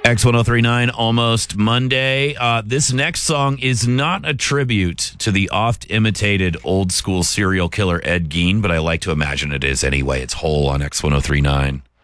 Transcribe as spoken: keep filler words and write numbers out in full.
X ten thirty-nine, Almost Monday. Uh, this next song is not a tribute to the oft-imitated old-school serial killer Ed Gein, but I like to imagine it is anyway. It's Hole on X ten thirty-nine.